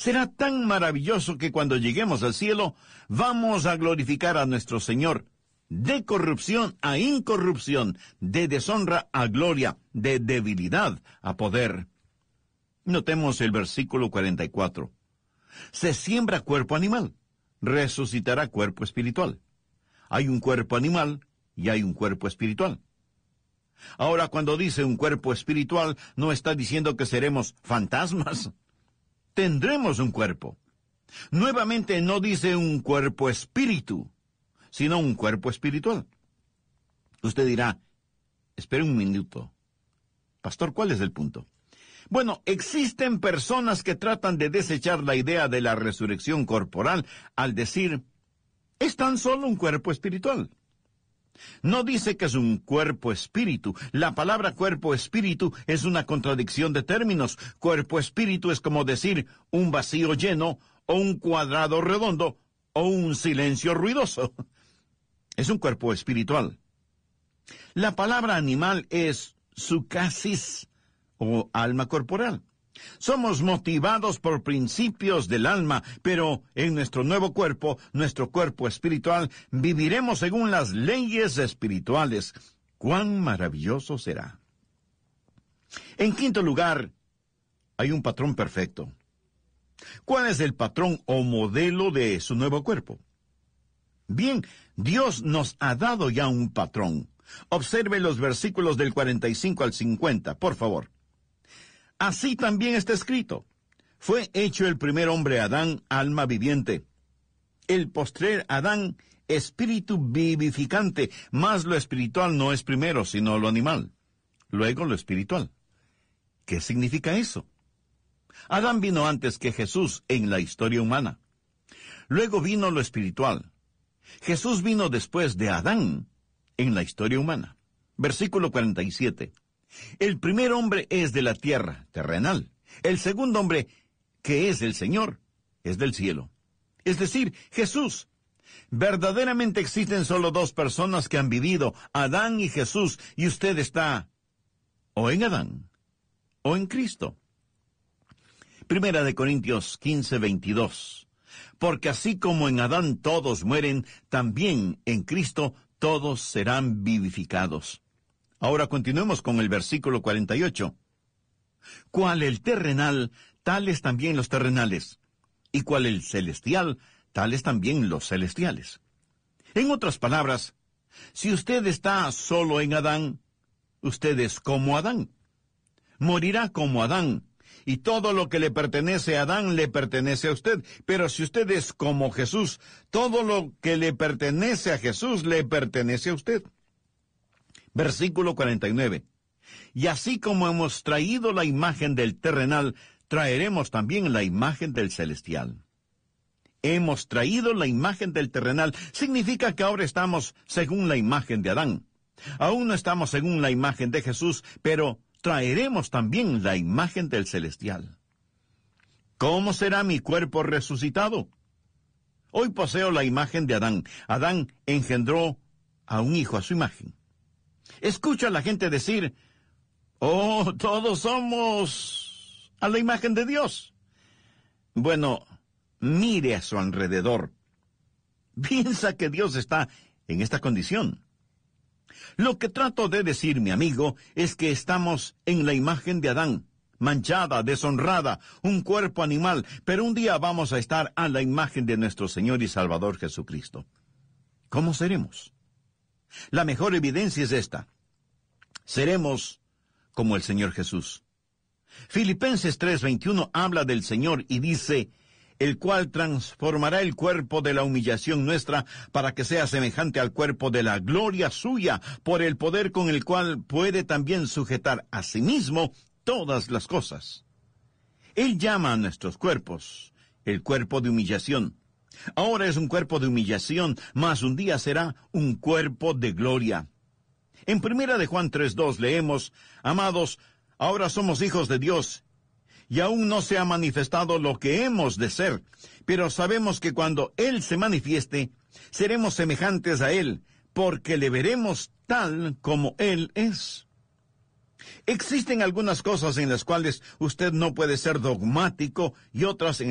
Será tan maravilloso que cuando lleguemos al cielo, vamos a glorificar a nuestro Señor, de corrupción a incorrupción, de deshonra a gloria, de debilidad a poder. Notemos el versículo 44. Se siembra cuerpo animal, resucitará cuerpo espiritual. Hay un cuerpo animal y hay un cuerpo espiritual. Ahora, cuando dice un cuerpo espiritual, no está diciendo que seremos fantasmas. Tendremos un cuerpo. Nuevamente no dice un cuerpo espíritu, sino un cuerpo espiritual. Usted dirá, espere un minuto. Pastor, ¿cuál es el punto? Bueno, existen personas que tratan de desechar la idea de la resurrección corporal al decir, es tan solo un cuerpo espiritual. No dice que es un cuerpo espíritu. La palabra cuerpo espíritu es una contradicción de términos. Cuerpo espíritu es como decir un vacío lleno, o un cuadrado redondo, o un silencio ruidoso. Es un cuerpo espiritual. La palabra animal es sucasis, o alma corporal. Somos motivados por principios del alma, pero en nuestro nuevo cuerpo, nuestro cuerpo espiritual, viviremos según las leyes espirituales. ¡Cuán maravilloso será! En quinto lugar, hay un patrón perfecto. ¿Cuál es el patrón o modelo de su nuevo cuerpo? Bien, Dios nos ha dado ya un patrón. Observe los versículos del 45 al 50, por favor. Así también está escrito. Fue hecho el primer hombre Adán, alma viviente. El postrer Adán, espíritu vivificante, mas lo espiritual no es primero, sino lo animal. Luego lo espiritual. ¿Qué significa eso? Adán vino antes que Jesús en la historia humana. Luego vino lo espiritual. Jesús vino después de Adán en la historia humana. Versículo 47. El primer hombre es de la tierra, terrenal. El segundo hombre, que es el Señor, es del cielo. Es decir, Jesús. Verdaderamente existen solo dos personas que han vivido, Adán y Jesús, y usted está o en Adán o en Cristo. Primera de Corintios 15:22. Porque así como en Adán todos mueren, también en Cristo todos serán vivificados. Ahora continuemos con el versículo 48. Cual el terrenal, tales también los terrenales. Y cual el celestial, tales también los celestiales. En otras palabras, si usted está solo en Adán, usted es como Adán. Morirá como Adán. Y todo lo que le pertenece a Adán le pertenece a usted. Pero si usted es como Jesús, todo lo que le pertenece a Jesús le pertenece a usted. Versículo 49. Y así como hemos traído la imagen del terrenal, traeremos también la imagen del celestial. Hemos traído la imagen del terrenal. Significa que ahora estamos según la imagen de Adán. Aún no estamos según la imagen de Jesús, pero traeremos también la imagen del celestial. ¿Cómo será mi cuerpo resucitado? Hoy poseo la imagen de Adán. Adán engendró a un hijo a su imagen. Escucho a la gente decir, oh, todos somos a la imagen de Dios. Bueno, mire a su alrededor. Piensa que Dios está en esta condición. Lo que trato de decir, mi amigo, es que estamos en la imagen de Adán, manchada, deshonrada, un cuerpo animal, pero un día vamos a estar a la imagen de nuestro Señor y Salvador Jesucristo. ¿Cómo seremos? La mejor evidencia es esta. Seremos como el Señor Jesús. Filipenses 3:21 habla del Señor y dice, el cual transformará el cuerpo de la humillación nuestra para que sea semejante al cuerpo de la gloria suya, por el poder con el cual puede también sujetar a sí mismo todas las cosas. Él llama a nuestros cuerpos el cuerpo de humillación. Ahora es un cuerpo de humillación, mas un día será un cuerpo de gloria. En primera de Juan 3:2 leemos, amados, ahora somos hijos de Dios, y aún no se ha manifestado lo que hemos de ser, pero sabemos que cuando Él se manifieste, seremos semejantes a Él, porque le veremos tal como Él es. Existen algunas cosas en las cuales usted no puede ser dogmático y otras en